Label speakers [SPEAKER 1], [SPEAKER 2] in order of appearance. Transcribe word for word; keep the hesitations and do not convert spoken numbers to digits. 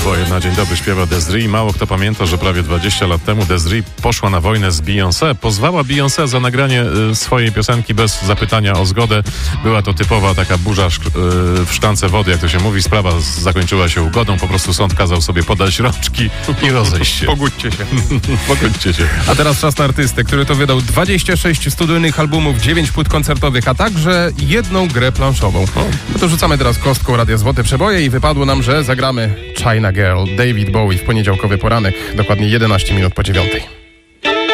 [SPEAKER 1] przeboje na dzień dobry śpiewa Des'ree. Mało kto pamięta, że prawie dwadzieścia lat temu Des'ree poszła na wojnę z Beyoncé. Pozwała Beyoncé za nagranie y, swojej piosenki bez zapytania o zgodę. Była to typowa taka burza szk- y, w szklance wody, jak to się mówi. Sprawa z- zakończyła się ugodą. Po prostu sąd kazał sobie podać rączki i rozejść się.
[SPEAKER 2] Pogódźcie się.
[SPEAKER 1] Pogódźcie się.
[SPEAKER 2] A teraz czas na artystę, który to wydał dwadzieścia sześć studyjnych albumów, dziewięć płyt koncertowych, a także jedną grę planszową. No to rzucamy teraz kostką Radia Złote Przeboje i wypadło nam, że zagramy China Girl, David Bowie w poniedziałkowy poranek, dokładnie jedenaście minut po dziewiątej.